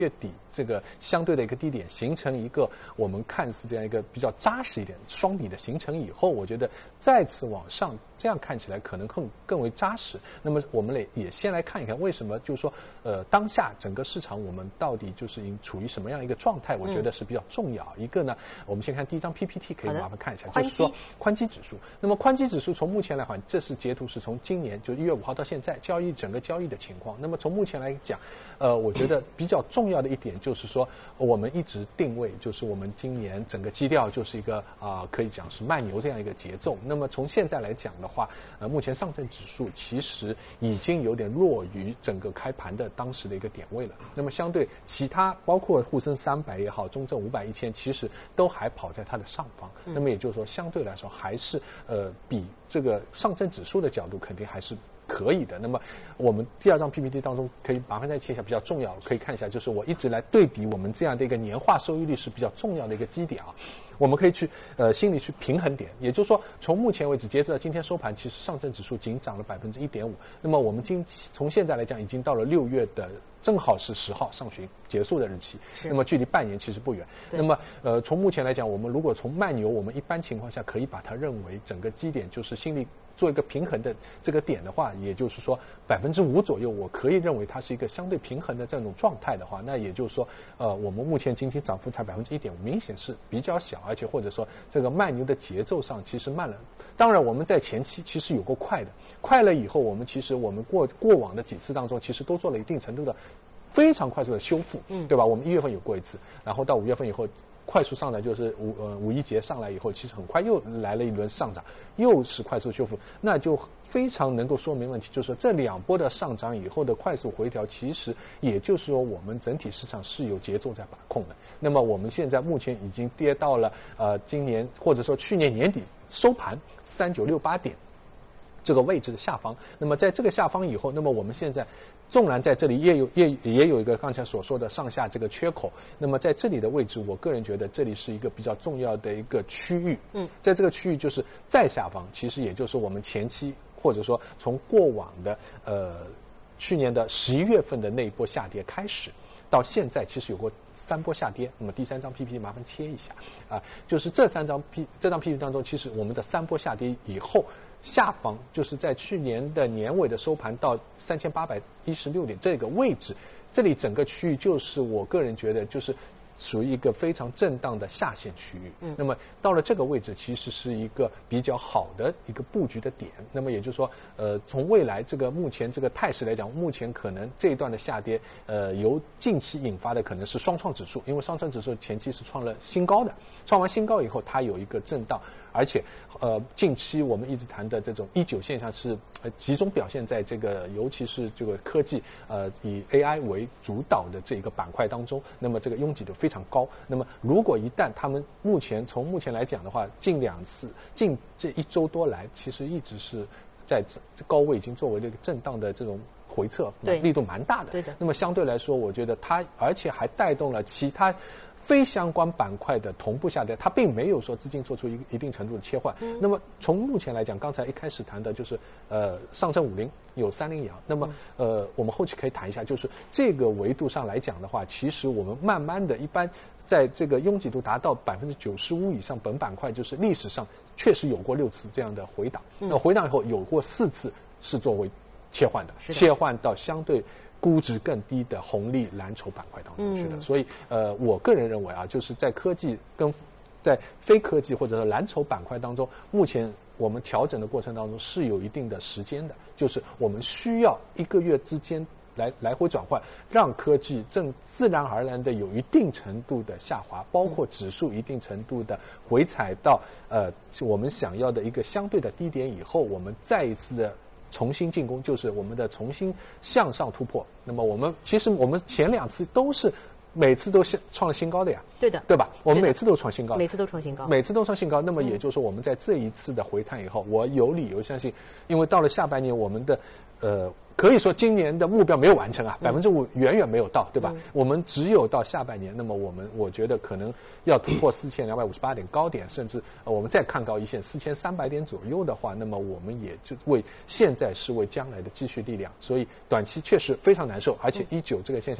月底这个相对的一个低点形成一个我们看似这样一个比较扎实一点双底的形成以后，我觉得再次往上，这样看起来可能更为扎实。那么我们也先来看一看为什么就是说当下整个市场我们到底就是处于什么样一个状态，我觉得是比较重要。一个呢，我们先看第一张 PPT， 可以麻烦看一下，就是说宽基指数。那么宽基指数从目前来看，这是截图是从今年就1月5号到现在整个交易的情况。那么从目前来讲，我觉得比较重要的一点就是说，我们一直定位就是我们今年整个基调就是一个可以讲是慢牛这样一个节奏。那么从现在来讲的话，目前上证指数其实已经有点弱于整个开盘的当时的一个点位了。那么相对其他包括沪深300也好，中证500、1000，其实都还跑在它的上方。那么也就是说，相对来说还是比这个上证指数的角度肯定还是可以的。那么我们第二张 PPT 当中可以麻烦再切一下，比较重要可以看一下，就是我一直来对比我们这样的一个年化收益率是比较重要的一个基点啊。我们可以去心里去平衡点，也就是说从目前为止截止到今天收盘，其实上证指数仅涨了 1.5%。那么我们从现在来讲已经到了6月的正好是10号上旬结束的日期，那么距离半年其实不远。那么从目前来讲，我们如果从慢牛，我们一般情况下可以把它认为整个基点就是心里做一个平衡的这个点的话，也就是说5%左右，我可以认为它是一个相对平衡的这种状态的话，那也就是说我们目前仅仅涨幅才 1.5%， 明显是比较小，而且或者说这个慢牛的节奏上其实慢了。当然我们在前期其实有过快了以后，我们过往的几次当中其实都做了一定程度的非常快速的修复，对吧？我们1月份有过一次，然后到5月份以后快速上来，就是五一节上来以后，其实很快又来了一轮上涨，又是快速修复，那就非常能够说明问题，就是说这两波的上涨以后的快速回调，其实也就是说我们整体市场是有节奏在把控的。那么我们现在目前已经跌到了今年或者说去年年底收盘3968点这个位置的下方。那么在这个下方以后，那么我们现在纵然在这里也有一个刚才所说的上下这个缺口，那么在这里的位置，我个人觉得这里是一个比较重要的一个区域。在这个区域就是再下方，其实也就是我们前期或者说从过往的去年的11月份的那一波下跌开始，到现在其实有过3波下跌。那么第三张 PPT 麻烦切一下就是这张 PPT 当中，其实我们的3波下跌以后，下方就是在去年的年尾的收盘到3816点这个位置，这里整个区域就是我个人觉得就是属于一个非常震荡的下限区域。那么到了这个位置，其实是一个比较好的一个布局的点。那么也就是说，从未来这个目前这个态势来讲，目前可能这一段的下跌，由近期引发的可能是双创指数，因为上证指数前期是创了新高的，创完新高以后，它有一个震荡。而且近期我们一直谈的这种19现象是集中表现在这个尤其是这个科技以 AI 为主导的这一个板块当中，那么这个拥挤度非常高。那么如果一旦他们从目前来讲的话，近这1周多来，其实一直是在高位已经作为这个震荡的这种回撤，力度蛮大的。 对的。 那么相对来说，我觉得它而且还带动了其他非相关板块的同步下跌，它并没有说资金做出一定程度的切换。那么从目前来讲，刚才一开始谈的就是上证50有30阳，那么我们后期可以谈一下，就是这个维度上来讲的话，其实我们慢慢的一般在这个拥挤度达到95%以上，本板块就是历史上确实有过6次这样的回档，那回档以后有过4次是作为切换的，切换到相对估值更低的红利蓝筹板块当中去的。所以我个人认为就是在科技跟在非科技或者说蓝筹板块当中，目前我们调整的过程当中是有一定的时间的，就是我们需要1个月之间来回转换，让科技自然而然的有一定程度的下滑，包括指数一定程度的回踩到我们想要的一个相对的低点以后，我们再一次的重新进攻，就是我们的重新向上突破。那么其实我们前2次都是每次都创了新高的呀， 对的， 对吧？我们每次都创新高， 每次都创新高， 每次都创新高。那么也就是说，我们在这一次的回探以后，我有理由相信，因为到了下半年，我们的可以说今年的目标没有完成5%远远没有到，对吧？我们只有到下半年，那么我觉得可能要突破4258点高点，甚至我们再看高一线4300点左右的话，那么我们也就现在是为将来的积蓄力量，所以短期确实非常难受，而且19这个现象也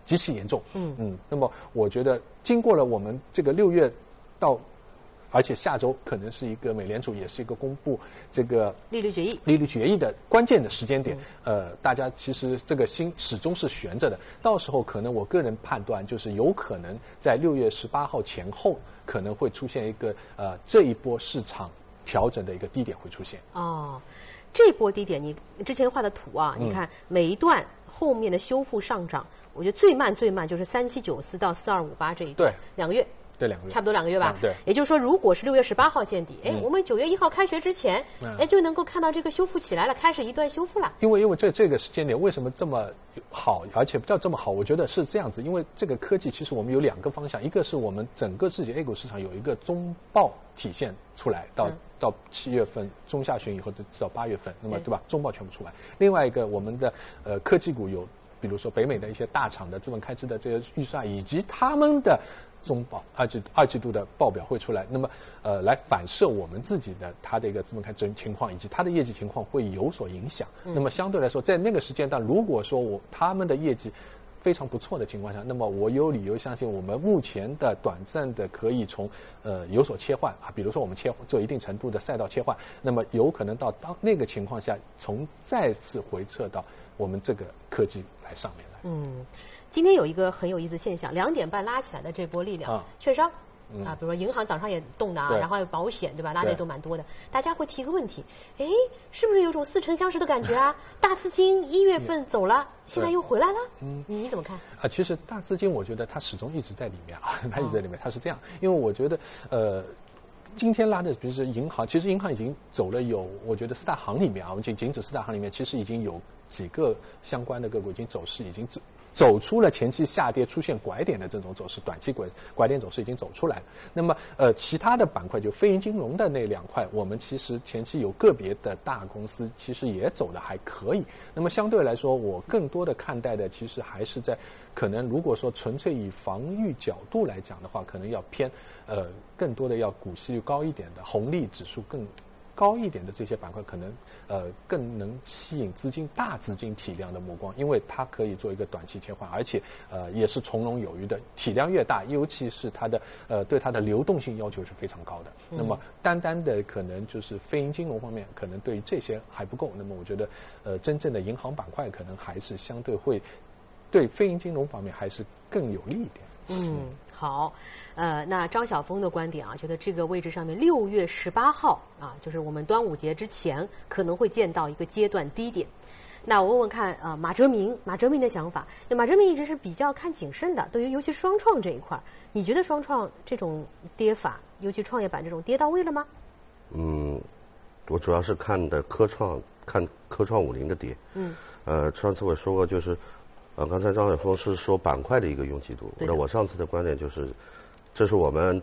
极其严重。那么我觉得经过了我们这个6月到。而且下周可能是一个美联储也是一个公布这个利率决议的关键的时间点。大家其实这个心始终是悬着的。到时候可能我个人判断就是有可能在6月18号前后可能会出现一个这一波市场调整的一个低点会出现。 哦，这波低点你之前画的图啊，你看每一段后面的修复上涨，我觉得最慢就是3794到4258这一段，2个月。 对，2个月， 差不多2个月吧。 对， 也就是说，如果是6月18号见底，我们9月1号开学之前，就能够看到这个修复起来了，开始一段修复了。 因为这个时间点为什么这么好，而且不叫这么好？我觉得是这样子，因为这个科技其实我们有2个方向，一个是我们整个自己 A 股市场有一个中报体现出来，到7月份中下旬以后到8月份，那么对吧？中报全部出来。另外一个我们的科技股有，比如说北美的一些大厂的资本开支的这个预算，以及他们的中报二季度的报表会出来，那么来反射我们自己的它的一个资本开支情况以及它的业绩情况会有所影响。那么相对来说，在那个时间段，如果说他们的业绩非常不错的情况下，那么我有理由相信我们目前的短暂的可以从有所切换比如说我们做一定程度的赛道切换，那么有可能到那个情况下，再次回撤到我们这个科技来上面来。 今天有一个很有意思的现象，2点半拉起来的这波力量，券商比如说银行早上也动的然后还有保险，对吧？拉的也都蛮多的。大家会提个问题，是不是有种似曾相识的感觉啊？大资金1月份走了，现在又回来了。你怎么看？ 其实大资金，我觉得它始终一直在里面它一直在里面，它是这样，因为我觉得今天拉的，比如说银行，其实银行已经走了我觉得4大行里面我们仅指4大行里面，其实已经有几个相关的个股走势已经走出了前期下跌出现拐点的这种走势，短期拐点走势已经走出来了。那么其他的板块就非银金融的那2块，我们其实前期有个别的大公司其实也走的还可以。那么相对来说，我更多的看待的其实还是在可能如果说纯粹以防御角度来讲的话，可能要偏更多的要股息率高一点的，红利指数更高一点的这些板块，可能更能吸引大资金体量的目光，因为它可以做一个短期切换，而且也是从容有余的，体量越大，尤其是它的对它的流动性要求是非常高的。那么单的可能就是非银金融方面，可能对于这些还不够。那么我觉得真正的银行板块可能还是相对会对非银金融方面还是更有利一点。 好，那张晓峰的观点觉得这个位置上面6月18号就是我们端午节之前可能会见到一个阶段低点。那我问问看马哲明的想法。那马哲明一直是比较看谨慎的，对于尤其双创这一块，你觉得双创这种跌法，尤其创业板这种跌到位了吗？ 我主要是看科创50的跌。上次我说过就是。刚才张晓峰是说板块的一个拥挤度，那我上次的观点就是，这是我们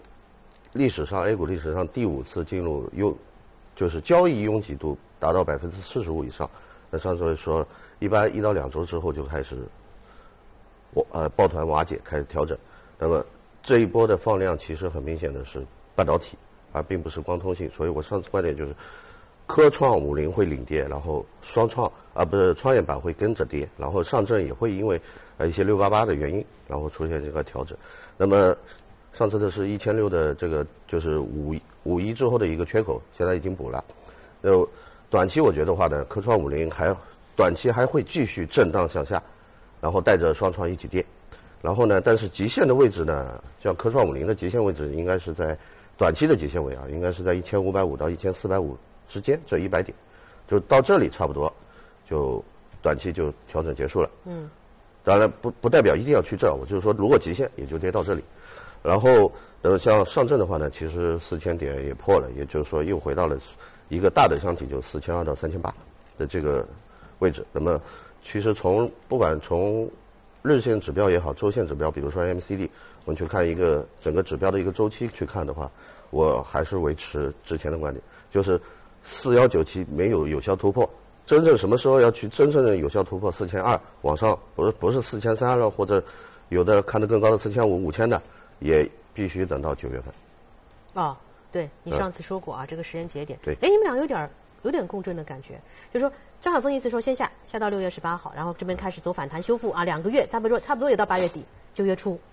A 股历史上第5次进入就是交易拥挤度达到45%以上。那上次说，一般1到2周之后就开始抱团瓦解，开始调整。那么这一波的放量其实很明显的是半导体，而并不是光通信。所以我上次观点就是，科创50会领跌，然后创业板会跟着跌，然后上证也会因为一些688的原因，然后出现这个调整。那么上次的是1600的这个就是五一之后的一个缺口，现在已经补了。短期我觉得话呢，科创50短期还会继续震荡向下，然后带着双创一起跌。然后呢，但是极限的位置呢，像科创50的极限位置应该是在短期的极限位应该是在1550到1450之间，这100点，就到这里差不多。就短期就调整结束了。当然不代表一定要去这，我就是说，如果极限也就跌到这里。然后像上证的话呢，其实4000点也破了，也就是说又回到了一个大的箱体，就4200到3800的这个位置。那么其实不管从日线指标也好，周线指标，比如说 MACD， 我们去看一个整个指标的一个周期去看的话，我还是维持之前的观点，就是4197没有有效突破。真正什么时候要去真正的有效突破4200往上，不是4300了，或者有的看得更高的4500、5000的，也必须等到9月份。 对，你上次说过这个时间节点。 对。 你们俩有点有点共振的感觉。就是说张晓峰意思说先下到6月18号，然后这边开始走反弹修复啊，2个月，差不多也到8月底9月初